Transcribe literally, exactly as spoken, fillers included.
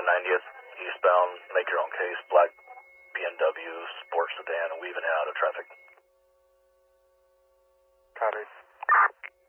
ninetieth, eastbound, make your own case, black B M W, sports sedan, weaving out of traffic. Copy.